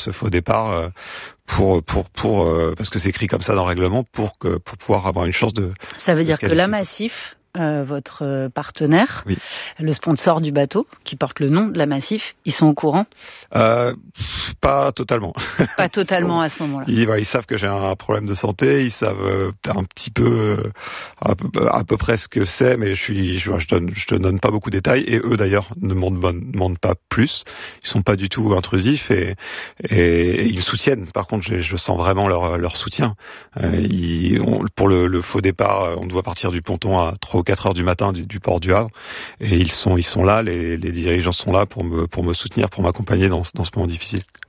ce faux départ parce que c'est écrit comme ça dans le règlement pour pouvoir avoir une chance de. Ça veut dire que la Massif, votre partenaire, oui. Le sponsor du bateau, qui porte le nom de la Massif, ils sont au courant? Pas totalement. Pas totalement à ce moment-là. Ils savent que j'ai un problème de santé, ils savent un petit peu, à peu près ce que c'est, mais je te donne pas beaucoup de détails, et eux d'ailleurs ne demandent pas plus. Ils sont pas du tout intrusifs et ils me soutiennent. Par contre, je sens vraiment leur soutien. Pour le faux départ, on doit partir du ponton à 3 ou 4 heures du matin du port du Havre, et ils sont là, les dirigeants sont là pour me soutenir, pour m'accompagner dans ce moment difficile.